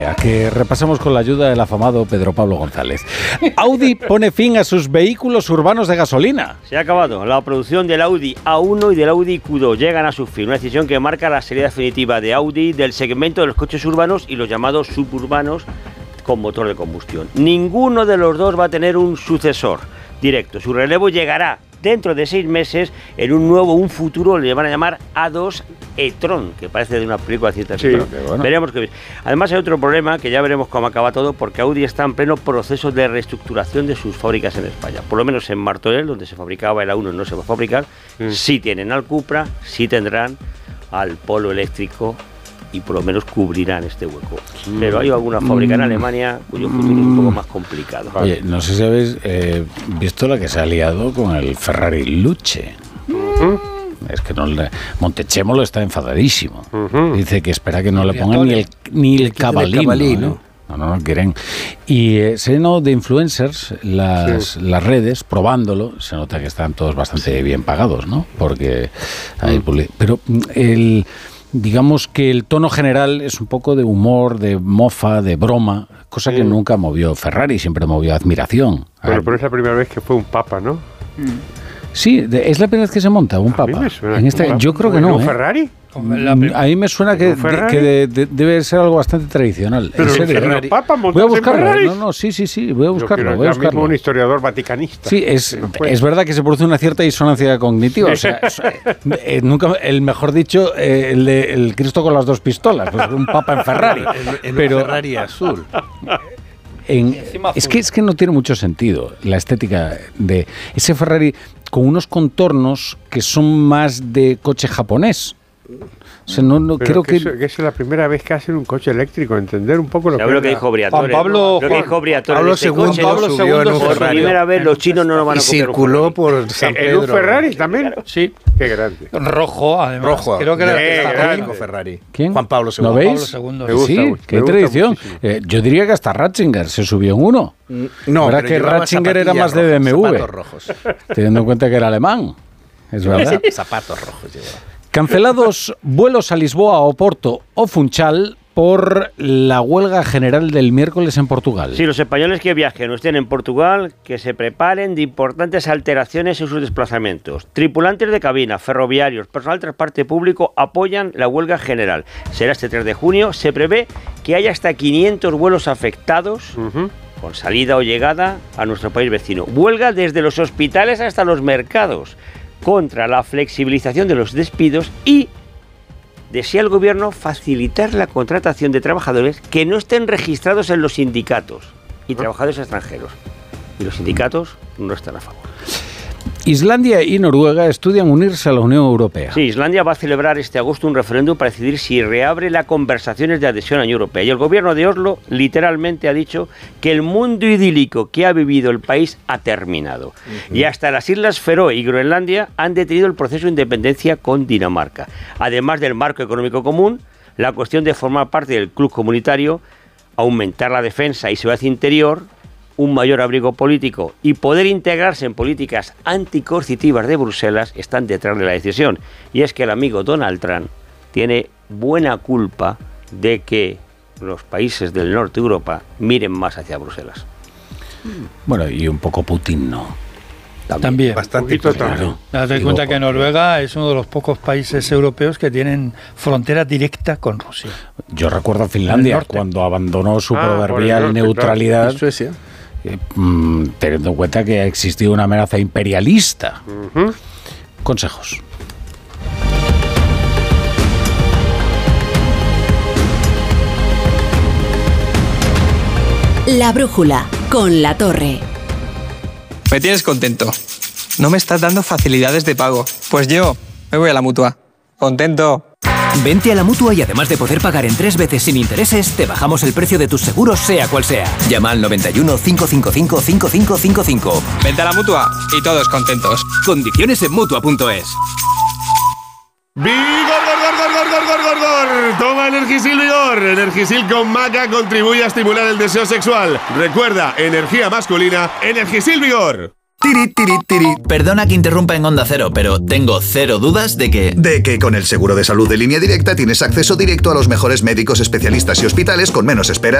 A que repasamos con la ayuda del afamado Pedro Pablo González. Audi pone fin a sus vehículos urbanos de gasolina. Se ha acabado. La producción del Audi A1 y del Audi Q2 llegan a su fin. Una decisión que marca la salida definitiva de Audi del segmento de los coches urbanos y los llamados suburbanos con motor de combustión. Ninguno de los dos va a tener un sucesor directo. Su relevo llegará dentro de 6 meses en un futuro, le van a llamar A2 e-tron, que parece de una película de ciencia ficción. Sí, bueno. Veremos qué. Además hay otro problema, que ya veremos cómo acaba todo, porque Audi está en pleno proceso de reestructuración de sus fábricas en España. Por lo menos en Martorell, donde se fabricaba el A1, no se va a fabricar. Sí tienen al Cupra, sí tendrán al Polo eléctrico, y por lo menos cubrirán este hueco. Pero hay alguna fábrica en Alemania cuyo futuro es un poco más complicado. Oye, no sé si habéis visto la que se ha liado con el Ferrari Luce. Es que Montechemolo está enfadadísimo. Dice que espera que no le pongan ni el cabalino. No quieren. Y se llenó de influencers las redes probándolo. Se nota que están todos bastante bien pagados, ¿no? Porque hay pero digamos que el tono general es un poco de humor, de mofa, de broma, cosa que nunca movió Ferrari, siempre movió admiración. Pero es la primera vez que fue un papa, ¿no? Sí, es la primera vez que se monta un papa. Yo creo que no. ¿Un Ferrari? A mí me suena que debe ser algo bastante tradicional. Pero el Papa voy a buscarlo. Sí, voy a buscarlo. Yo mismo un historiador vaticanista. Sí, es verdad que se produce una cierta disonancia cognitiva. O sea, nunca, el mejor dicho, el Cristo con las 2 pistolas, pues un Papa en Ferrari. Pero Ferrari azul. Es que no tiene mucho sentido la estética de ese Ferrari con unos contornos que son más de coche japonés. O sea, no creo que es la primera vez que hacen un coche eléctrico, entender un poco lo que dijo Briatore. Pablo II por primera vez los chinos no lo van a copiar. Circuló por San Pedro. ¿En un Ferrari también? Claro. Sí. Qué grande. Rojo, además. Rojo. Creo que era el Ferrari. ¿Quién? Juan Pablo II. ¿Lo veis? Me gusta, sí, qué tradición. Yo diría que hasta Ratzinger se subió en uno. No, verdad que Ratzinger era más de BMW. Zapatos rojos. Teniendo en cuenta que era alemán. Es verdad. Zapatos rojos llevaba. Cancelados vuelos a Lisboa, Oporto o Funchal por la huelga general del miércoles en Portugal. Sí, los españoles que viajen o estén en Portugal, que se preparen de importantes alteraciones en sus desplazamientos. Tripulantes de cabina, ferroviarios, personal de transporte público apoyan la huelga general. Será este 3 de junio. Se prevé que haya hasta 500 vuelos afectados con salida o llegada a nuestro país vecino. Huelga desde los hospitales hasta los mercados, contra la flexibilización de los despidos y desea el gobierno facilitar la contratación de trabajadores que no estén registrados en los sindicatos y trabajadores extranjeros. Y los sindicatos no están a favor. Islandia y Noruega estudian unirse a la Unión Europea. Sí, Islandia va a celebrar este agosto un referéndum para decidir si reabre las conversaciones de adhesión a la Unión Europea. Y el gobierno de Oslo literalmente ha dicho que el mundo idílico que ha vivido el país ha terminado. Y hasta las Islas Feroe y Groenlandia han detenido el proceso de independencia con Dinamarca. Además del marco económico común, la cuestión de formar parte del club comunitario, aumentar la defensa y seguridad interior, un mayor abrigo político y poder integrarse en políticas anticoercitivas de Bruselas están detrás de la decisión. Y es que el amigo Donald Trump tiene buena culpa de que los países del norte de Europa miren más hacia Bruselas. Bueno, y un poco Putin, ¿no? También. Bastante claro. Date cuenta que Noruega es uno de los pocos países europeos que tienen frontera directa con Rusia. Yo recuerdo a Finlandia cuando abandonó su proverbial neutralidad. Claro. Suecia. Teniendo en cuenta que ha existido una amenaza imperialista. Consejos. La brújula con La Torre. Me tienes contento. No me estás dando facilidades de pago. Pues yo me voy a la Mutua. Contento. Vente a la Mutua y además de poder pagar en 3 veces sin intereses, te bajamos el precio de tus seguros sea cual sea. Llama al 91 555 5555. Vente a la Mutua y todos contentos. Condiciones en Mutua.es. ¡Vigor! Toma Energisil Vigor. Energisil con maca contribuye a estimular el deseo sexual. Recuerda, energía masculina, Energisil Vigor. Tiri, tiri, tiri. Perdona que interrumpa en Onda Cero, pero tengo cero dudas de que con el seguro de salud de Línea Directa tienes acceso directo a los mejores médicos, especialistas y hospitales con menos espera.